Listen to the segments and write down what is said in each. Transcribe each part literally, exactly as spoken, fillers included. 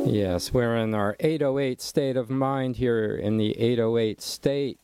Yes, we're in our eight oh eight state of mind here in the eight oh eight state.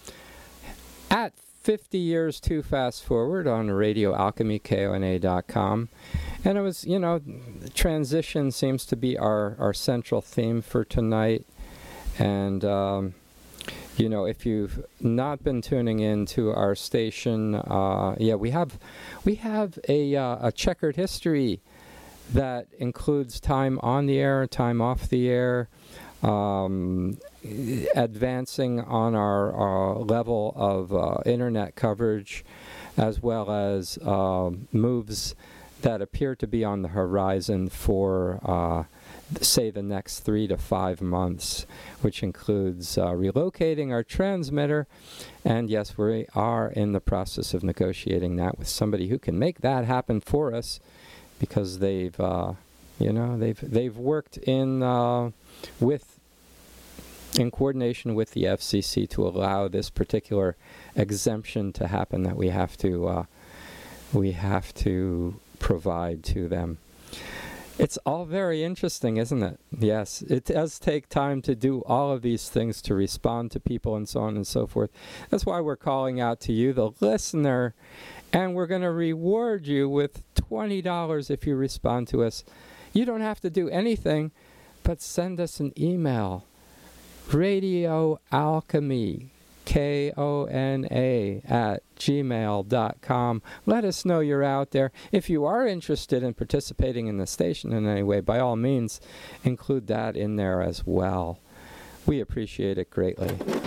At fifty years too fast forward on Radio Alchemy, K O N A dot com. And it was, you know, transition seems to be our, our central theme for tonight. And, um, you know, if you've not been tuning in to our station, uh, yeah, we have we have a, uh, a checkered history that includes time on the air, time off the air, um, advancing on our, our level of uh, internet coverage, as well as uh, moves that appear to be on the horizon for, uh, say, the next three to five months, which includes uh, relocating our transmitter. And yes, we are in the process of negotiating that with somebody who can make that happen for us, because they've, uh, you know, they've they've worked in uh, with in coordination with the F C C to allow this particular exemption to happen that we have to uh, we have to provide to them. It's all very interesting, isn't it? Yes, it does take time to do all of these things, to respond to people and so on and so forth. That's why we're calling out to you, the listener, and we're going to reward you with twenty dollars if you respond to us. You don't have to do anything but send us an email. Radio Alchemy, K O N A, at gmail dot com. Let us know you're out there. If you are interested in participating in the station in any way, by all means, include that in there as well. We appreciate it greatly.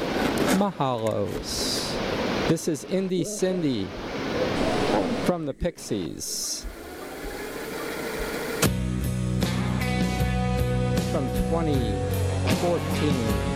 Mahalos. This is Indy Cindy from the Pixies from twenty fourteen.